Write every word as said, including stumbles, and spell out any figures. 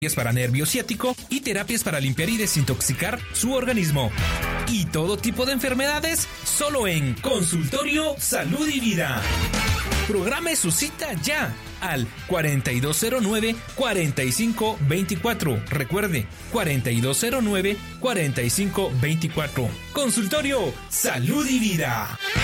para nervio ciático y terapias para limpiar y desintoxicar su organismo. Y todo tipo de enfermedades, solo en Consultorio Salud y Vida. Programe su cita ya al cuarenta y dos cero nueve, cuarenta y cinco veinticuatro. Recuerde, cuarenta y dos cero nueve, cuarenta y cinco veinticuatro. Consultorio Salud y Vida.